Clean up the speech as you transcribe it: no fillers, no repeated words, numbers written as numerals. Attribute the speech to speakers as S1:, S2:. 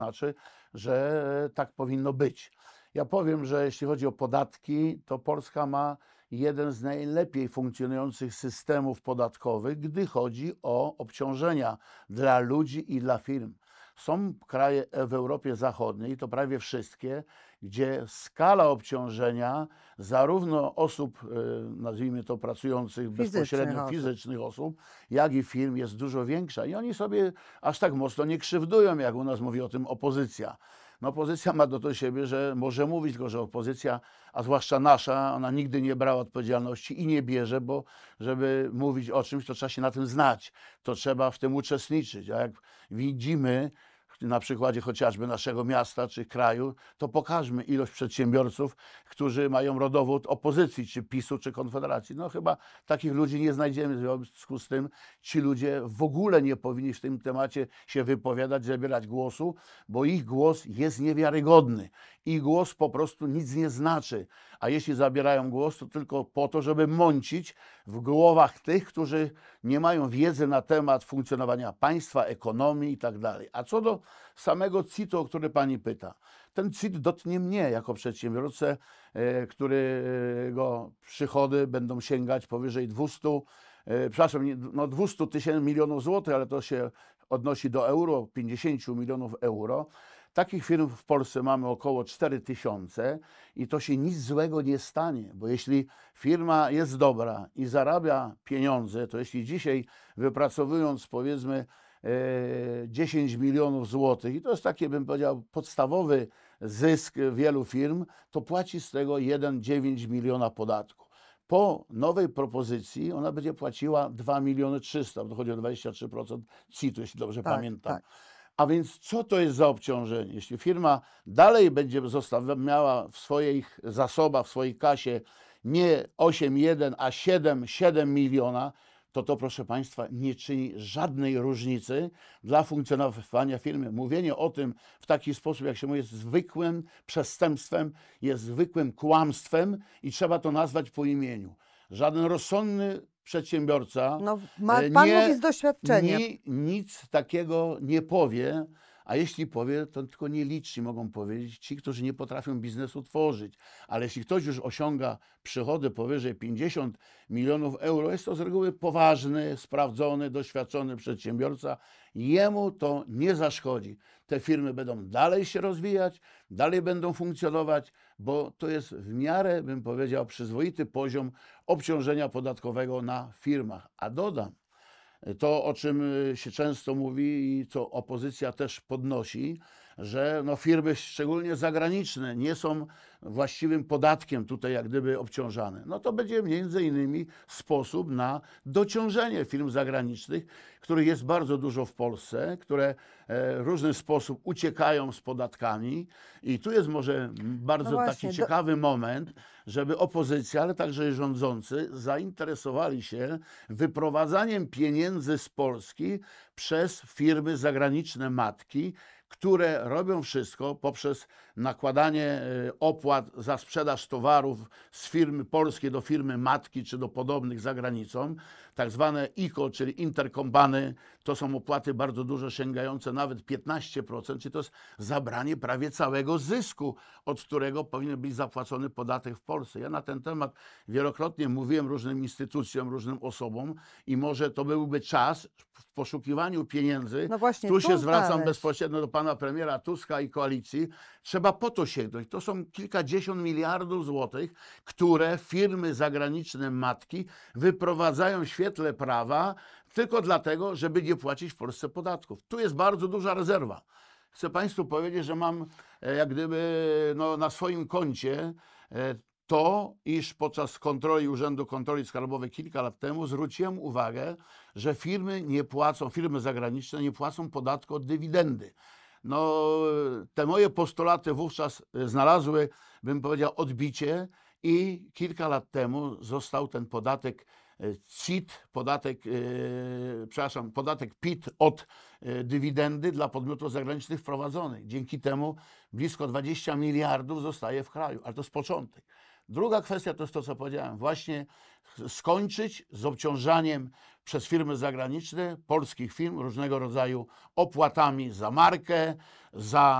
S1: znaczy, że tak powinno być. Ja powiem, że jeśli chodzi o podatki, to Polska ma jeden z najlepiej funkcjonujących systemów podatkowych, gdy chodzi o obciążenia dla ludzi i dla firm. Są kraje w Europie Zachodniej, to prawie wszystkie, gdzie skala obciążenia zarówno osób, nazwijmy to pracujących bezpośrednio,
S2: osób.
S1: fizycznych osób, jak i firm jest dużo większa. I oni sobie aż tak mocno nie krzywdują, jak u nas mówi o tym opozycja. No, opozycja ma do siebie, że może mówić, tylko że opozycja, a zwłaszcza nasza, ona nigdy nie brała odpowiedzialności i nie bierze, bo żeby mówić o czymś, to trzeba się na tym znać, to trzeba w tym uczestniczyć. A jak widzimy na przykładzie chociażby naszego miasta czy kraju, to pokażmy ilość przedsiębiorców, którzy mają rodowód opozycji, czy PiS-u, czy Konfederacji. No chyba takich ludzi nie znajdziemy, w związku z tym ci ludzie w ogóle nie powinni w tym temacie się wypowiadać, zabierać głosu, bo ich głos jest niewiarygodny. Ich głos po prostu nic nie znaczy. A jeśli zabierają głos, to tylko po to, żeby mącić w głowach tych, którzy nie mają wiedzy na temat funkcjonowania państwa, ekonomii i tak dalej. A co do samego CIT-u, o który pani pyta, ten CIT dotknie mnie jako przedsiębiorcę, którego przychody będą sięgać powyżej 200 milionów złotych, ale to się odnosi do euro, 50 milionów euro. Takich firm w Polsce mamy około 4000 i to się nic złego nie stanie, bo jeśli firma jest dobra i zarabia pieniądze, to jeśli dzisiaj wypracowując powiedzmy 10 milionów złotych, i to jest taki, bym powiedział, podstawowy zysk wielu firm, to płaci z tego 1,9 miliona podatku. Po nowej propozycji ona będzie płaciła 2 300 000, to chodzi o 23% CIT-u, jeśli dobrze pamiętam.
S2: Tak.
S1: A więc co to jest za obciążenie? Jeśli firma dalej będzie miała w swoich zasobach, w swojej kasie nie 8,1, a 7 miliona, to proszę Państwa nie czyni żadnej różnicy dla funkcjonowania firmy. Mówienie o tym w taki sposób, jak się mówi, jest zwykłym przestępstwem, jest zwykłym kłamstwem i trzeba to nazwać po imieniu. Żaden rozsądny przedsiębiorca
S2: pan mówi z doświadczenia.
S1: Nic takiego nie powie, a jeśli powie, to tylko nieliczni mogą powiedzieć, ci, którzy nie potrafią biznesu tworzyć. Ale jeśli ktoś już osiąga przychody powyżej 50 milionów euro, jest to z reguły poważny, sprawdzony, doświadczony przedsiębiorca. Jemu to nie zaszkodzi. Te firmy będą dalej się rozwijać, dalej będą funkcjonować, bo to jest w miarę, bym powiedział, przyzwoity poziom obciążenia podatkowego na firmach. A dodam, to, o czym się często mówi i co opozycja też podnosi, że firmy, szczególnie zagraniczne, nie są właściwym podatkiem tutaj jak gdyby obciążane. No to będzie między innymi sposób na dociążenie firm zagranicznych, których jest bardzo dużo w Polsce, które w różny sposób uciekają z podatkami. I tu jest może bardzo taki ciekawy moment, żeby opozycja, ale także rządzący zainteresowali się wyprowadzaniem pieniędzy z Polski przez firmy zagraniczne matki, które robią wszystko poprzez nakładanie opłat za sprzedaż towarów z firmy polskiej do firmy matki czy do podobnych za granicą. Tak zwane ICO, czyli intercompany, to są opłaty bardzo duże, sięgające nawet 15%, czyli to jest zabranie prawie całego zysku, od którego powinien być zapłacony podatek w Polsce. Ja na ten temat wielokrotnie mówiłem różnym instytucjom, różnym osobom i może to byłby czas w poszukiwaniu pieniędzy. Tu się zwracam bezpośrednio do pana premiera Tuska i koalicji. Trzeba po to sięgnąć. To są kilkadziesiąt miliardów złotych, które firmy zagraniczne matki wyprowadzają w świetle prawa tylko dlatego, żeby nie płacić w Polsce podatków. Tu jest bardzo duża rezerwa. Chcę Państwu powiedzieć, że mam jak gdyby na swoim koncie to, iż podczas kontroli Urzędu Kontroli Skarbowej kilka lat temu zwróciłem uwagę, że firmy zagraniczne nie płacą podatku od dywidendy. Te moje postulaty wówczas znalazły, bym powiedział, odbicie i kilka lat temu został ten podatek CIT, podatek PIT od dywidendy dla podmiotów zagranicznych wprowadzony. Dzięki temu blisko 20 miliardów zostaje w kraju, ale to jest początek. Druga kwestia to jest to, co powiedziałem, właśnie skończyć z obciążaniem przez firmy zagraniczne polskich firm różnego rodzaju opłatami za markę, za